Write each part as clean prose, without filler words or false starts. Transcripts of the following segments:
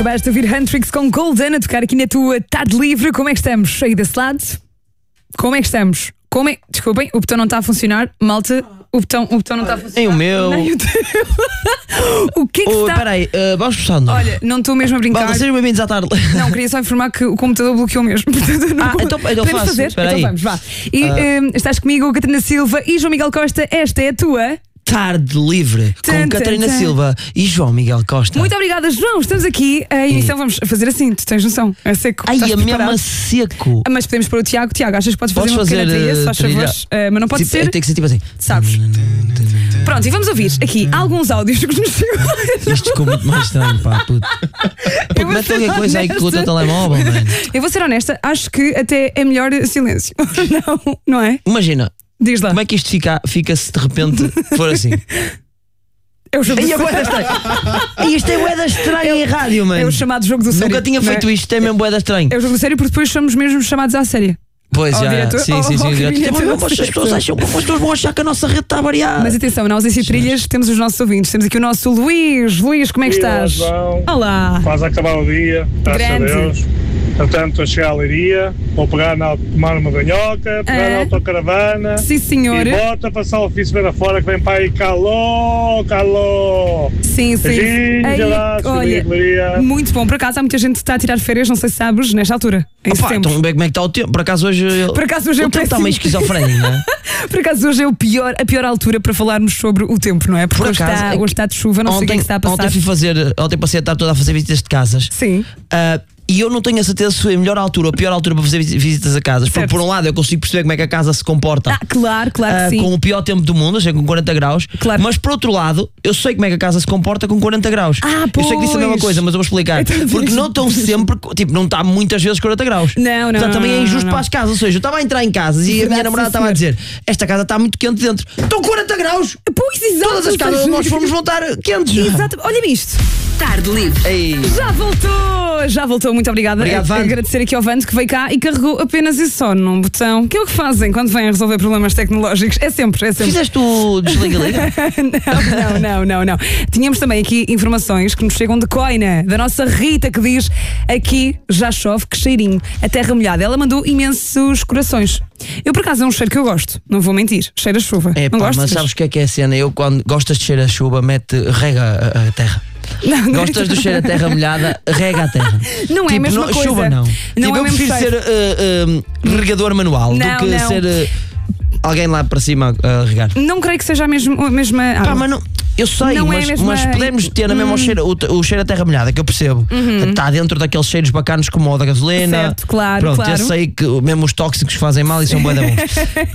Acabaste de ouvir Huntrix com Golden a tocar aqui na tua tarde livre. Como é que estamos? Aí desse lado? Como é que estamos? Desculpem, o botão não está a funcionar. Malta, o botão não está a funcionar. Nem o meu. Nem o teu. O que é que está... Espera aí, vamos começar de novo. Olha, não estou mesmo a brincar. Sejam bem-vindos à tarde. Não, queria só informar que o computador bloqueou mesmo. Portanto, não então podemos faço. fazer? Espera Então aí. vamos, vá. E estás comigo, Catarina Silva e João Miguel Costa. Esta é a tua... Tarde livre com Catarina Silva e João Miguel Costa. Muito obrigada, João. Estamos aqui. A emissão vamos fazer assim, tu tens noção. É seco. Ai, Estás é mesmo preparado? a seco. Mas podemos pôr o Tiago. Tiago, achas que podes fazer Podes uma pequena fazer, trilha, se faz trilha. favor? Mas não pode Tipo, ser. tem que ser tipo assim. Sabes? Pronto, e vamos ouvir aqui alguns áudios que nos chegam. Isto ficou muito mais estranho, pá, puto. Puto, mete qualquer coisa aí com o teu telemóvel, mano. Eu vou ser honesta, acho que até é melhor silêncio. Não é? Imagina, Diz lá. como é que isto fica se de repente for assim? É o jogo do Ai, é sério. bué da estranho. Isto é bué da estranho em rádio, mano. É o chamado jogo do sério. Nunca tinha não é? feito isto, é mesmo bué da estranho. É o jogo do sério porque depois somos mesmo chamados à séria. Pois Ó, já, diretor. sim, Ó, diretor. diretor. Mas as pessoas acham que as pessoas vão achar que a nossa rede está a variar. Mas atenção, na ausência de trilhas, temos os nossos ouvintes. Temos aqui o nosso Luís. Luís, como é que estás? João. Olá. Quase a acabar o dia, graças Grande. a Deus. Portanto, a chegar à Leiria, vou tomar uma banhoca, pegar na autocaravana Sim, senhor. e bota para Salfice ver fora que vem para aí calor. Sim, sim. Beijinhos, Ei, abraços, olha, Leiria. muito bom. Por acaso há muita gente que está a tirar férias, não sei se sabes, nesta altura. Em Opa, setembro. então como é que está o tempo? Por acaso hoje. Por acaso hoje é o o tempo está péssimo. meio esquizofrénico, não é? Por acaso hoje é a pior altura para falarmos sobre o tempo, não é? Porque Por hoje, acaso, está, é que hoje está de chuva, não sei o que é que está a passar. Ontem passei a estar toda a fazer visitas de casas. Sim. E eu não tenho a certeza se foi a melhor altura ou a pior altura para fazer visitas a casas. Porque Certo. por um lado eu consigo perceber como é que a casa se comporta. Claro que sim. Com o pior tempo do mundo, ou seja, com 40 graus. Claro. Mas por outro lado, eu sei como é que a casa se comporta com 40 graus. Eu sei que disse a mesma pois. coisa, mas eu vou explicar. Então, Porque diz. não estão sempre, tipo, não está muitas vezes 40 graus. Não. Portanto, também é injusto não. para as casas. Ou seja, eu estava a entrar em casas e a Verdade, minha namorada sim, estava a senhor. dizer: esta casa está muito quente dentro. Estão 40 graus! Pois, exato. Todas as casas onde nós fomos vão estar quentes. Exato. Olha-me isto. Tarde livre. Ei. Já voltou, muito obrigada. Obrigado, Vando. Agradecer aqui ao Vando que veio cá e carregou apenas e só num botão. Que é o que fazem quando vêm a resolver problemas tecnológicos? É sempre. Fizeste o desliga-liga? Não. Tínhamos também aqui informações que nos chegam de Coina, da nossa Rita, que diz: aqui já chove, que cheirinho, a terra molhada. Ela mandou imensos corações. Eu, por acaso, é um cheiro que eu gosto, não vou mentir. Cheira a chuva. É não pá, gosto, mas sabes o que é a cena? Eu, quando gostas de cheiro a chuva, rega a terra. Não Gostas do cheiro a terra molhada, rega a terra. Não é a mesma coisa. Chuva não. Não Tipo, é eu o mesmo prefiro cheiro. ser regador manual Não, do que não. ser alguém lá para cima a regar. Não creio que seja a mesma água. Pá, mas não, eu sei, Não é a mesma- mas podemos ter na mesma o cheiro a terra molhada, que eu percebo. Está dentro daqueles cheiros bacanos como o da gasolina. Certo, claro, Pronto, claro. eu sei que mesmo os tóxicos fazem mal e são bué da bons.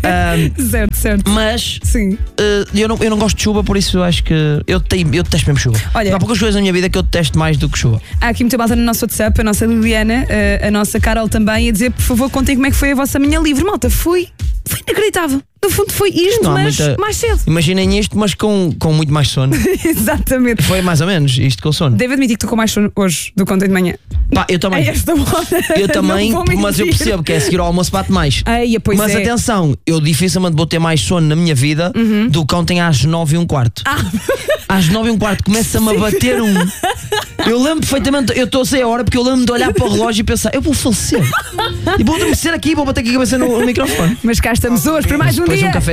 Certo. Mas Sim. eu não gosto de chuva, por isso eu acho que eu detesto mesmo chuva. Olha- Há poucas coisas na minha vida que eu detesto mais do que chuva. Há aqui muita malta no nosso WhatsApp, a nossa Liliana, a nossa Carol também, a dizer: por favor, contem como é que foi a vossa manhã livre. Malta, foi inacreditável. No fundo, foi isto, Não há mas muita- mais cedo. Imaginem isto, mas com muito mais sono. Exatamente. Foi mais ou menos isto com sono. Devo admitir que estou com mais sono hoje do que ontem de manhã. Pá, eu A também. esta hora. Eu também, Não vou mas eu mentir. percebo que é a seguir ao almoço bate mais. Ai, pois Mas é. atenção, eu dificilmente vou ter mais sono na minha vida do que ontem às 9h15. Às 9h15 começa-me a bater um. Eu lembro perfeitamente, eu estou a sei a hora porque eu lembro de olhar para o relógio e pensar: eu vou falecer. E vou adormecer aqui, vou bater aqui a cabeça no microfone. Mas cá estamos hoje para mais um Depois dia. um café.